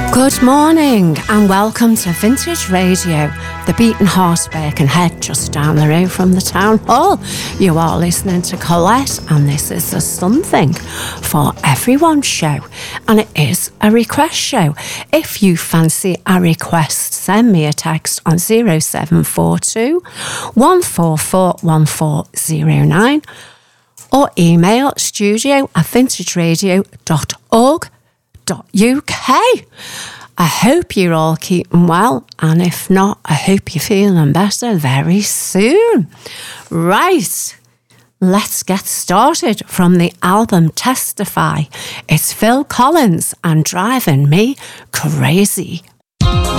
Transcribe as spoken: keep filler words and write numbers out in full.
Good morning and welcome to Vintage Radio, the beaten horse Birkenhead just down the road from the town hall. You are listening to Colette and this is the Something for Everyone show, and it is a request show. If you fancy a request, send me a text on zero seven four two, one four four, one four zero nine or email studio at vintage radio dot org dot U K. I hope you're all keeping well, and if not, I hope you're feeling better very soon. Right, let's get started from the album Testify. It's Phil Collins and Driving Me Crazy.